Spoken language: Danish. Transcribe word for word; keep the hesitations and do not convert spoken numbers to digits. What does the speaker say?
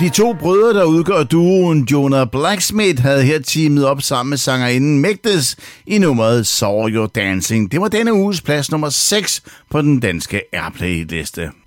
De to brødre, der udgør duoen Jonah Blacksmith, havde her teamet op sammen med sangerinden Megdes i nummeret Saw Your Dancing. Det var denne uges plads nummer seks på den danske Airplay-liste.